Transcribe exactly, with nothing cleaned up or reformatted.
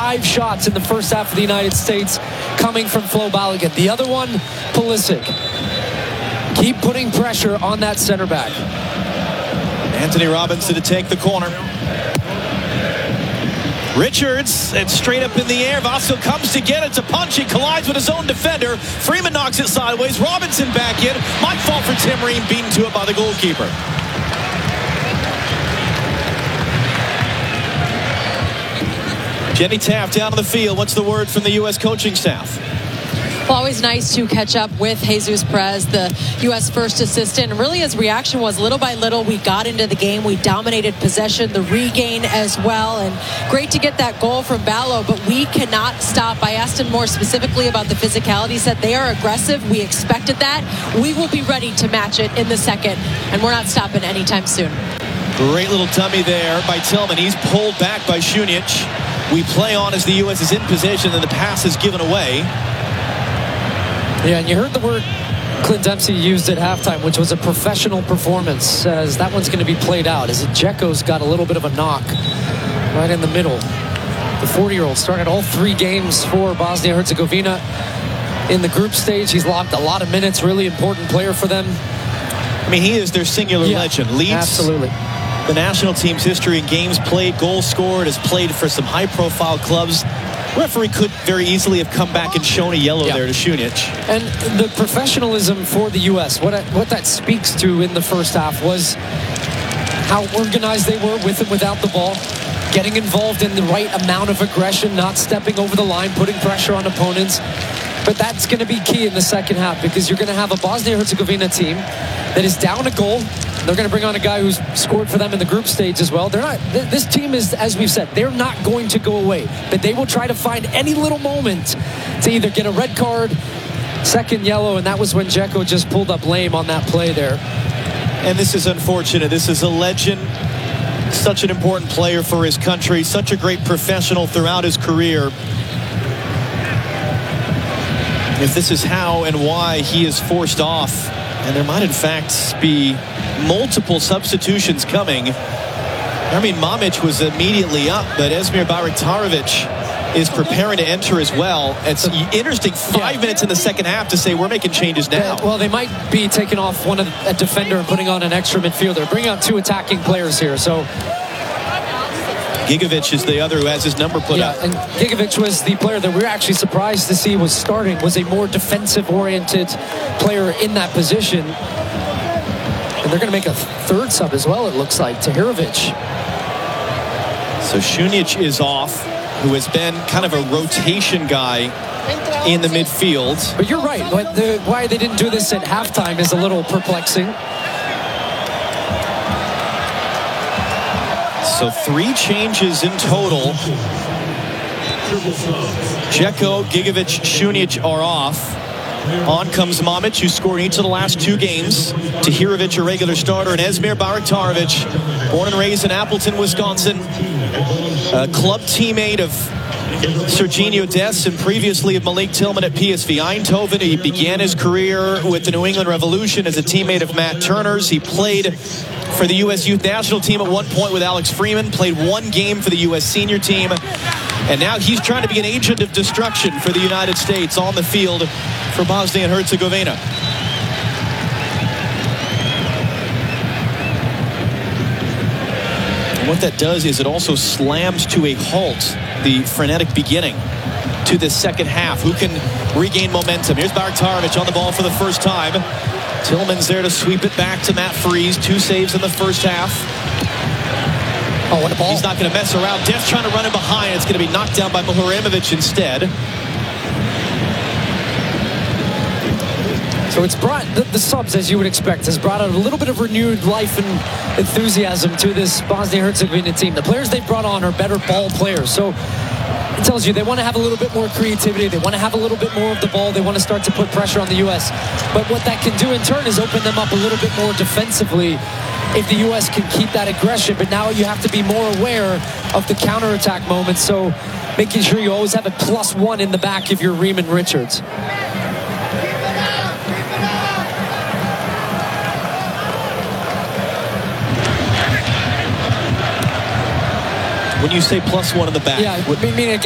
five shots in the first half of the United States coming from Flo Balogun. The other one, Pulisic. Keep putting pressure on that center back. Anthony Robinson to take the corner. Richards, and straight up in the air. Vasil comes to get it to punch. He collides with his own defender. Freeman knocks it sideways. Robinson back in. Might fall for Tim Ream, beaten to it by the goalkeeper. Jenny Taft down on the field. What's the word from the U S coaching staff? Well, always nice to catch up with Jesus Perez, the U S first assistant. And really his reaction was little by little, we got into the game. We dominated possession, the regain as well. And great to get that goal from Ballo, but we cannot stop. I asked him more specifically about the physicality. He said they are aggressive. We expected that. We will be ready to match it in the second. And we're not stopping anytime soon. Great little dummy there by Tillman. He's pulled back by Šunjić. We play on as the U S is in position and the pass is given away. Yeah, and you heard the word Clint Dempsey used at halftime, which was a professional performance, as that one's going to be played out, as Dzeko's got a little bit of a knock right in the middle. The forty-year-old started all three games for Bosnia-Herzegovina in the group stage. He's logged a lot of minutes, really important player for them. I mean, he is their singular yeah, legend. Leads absolutely the national team's history in games played, goals scored, has played for some high-profile clubs. Referee could very easily have come back and shown a yellow yeah. there to Šunjić. And the professionalism for the U S, what, I, what that speaks to in the first half was how organized they were with and without the ball, getting involved in the right amount of aggression, not stepping over the line, putting pressure on opponents. But that's going to be key in the second half, because you're going to have a Bosnia-Herzegovina team that is down a goal. They're going to bring on a guy who's scored for them in the group stage as well. They're not. This team is, as we've said, they're not going to go away. But they will try to find any little moment to either get a red card, second yellow, and that was when Dzeko just pulled up lame on that play there. And this is unfortunate. This is a legend, such an important player for his country, such a great professional throughout his career. If this is how and why he is forced off, and there might in fact be multiple substitutions coming. I mean, Mamić was immediately up, but Esmir Bajraktarević is preparing to enter as well. It's interesting, five yeah. minutes in the second half to say we're making changes now. Well, they might be taking off one of a defender and putting on an extra midfielder, bringing out two attacking players here. So Gigovic is the other who has his number put yeah, up. And Gigovic was the player that we were actually surprised to see was starting, was a more defensive-oriented player in that position. And they're going to make a third sub as well, it looks like, Tahirovic. So Šunjić is off, who has been kind of a rotation guy in the midfield. But you're right. But the, why they didn't do this at halftime is a little perplexing. So three changes in total. Dzeko, Gigovic, Šunjić are off. On comes Mamić, who scored each of the last two games. Tahirovic, a regular starter, and Esmir Bajraktarević, born and raised in Appleton, Wisconsin. A club teammate of Sergiño Dest and previously of Malik Tillman at P S V Eindhoven. He began his career with the New England Revolution as a teammate of Matt Turner's. He played for the U S Youth National Team at one point with Alex Freeman, played one game for the U S Senior Team, and now he's trying to be an agent of destruction for the United States on the field for Bosnia and Herzegovina. And what that does is it also slams to a halt the frenetic beginning to this second half. Who can regain momentum? Here's Bajraktarević on the ball for the first time. Tillman's there to sweep it back to Matt Freese. Two saves in the first half. Oh, what a ball. He's not going to mess around. Dest trying to run him behind. It's going to be knocked down by Muharimovic instead. So it's brought, the, the subs, as you would expect, has brought out a little bit of renewed life and enthusiasm to this Bosnia-Herzegovina team. The players they've brought on are better ball players. So it tells you they want to have a little bit more creativity. They want to have a little bit more of the ball. They want to start to put pressure on the U S. But what that can do in turn is open them up a little bit more defensively if the U S can keep that aggression. But now you have to be more aware of the counterattack moments. So making sure you always have a plus one in the back if you're Ream and Richards. When you say plus one in the back, yeah, what, meaning